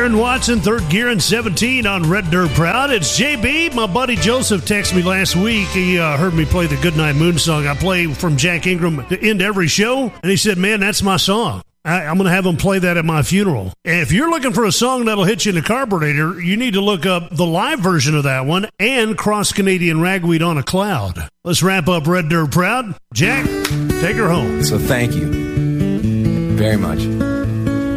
Aaron Watson, Third Gear and 17 on Red Dirt Proud. It's JB. My buddy Joseph texted me last week. He heard me play the Goodnight Moon song. I play from Jack Ingram to end every show. And he said, man, that's my song. I'm going to have him play that at my funeral. And if you're looking for a song that'll hit you in the carburetor, you need to look up the live version of that one and Cross Canadian Ragweed on a Cloud. Let's wrap up Red Dirt Proud. Jack, take her home. So thank you very much.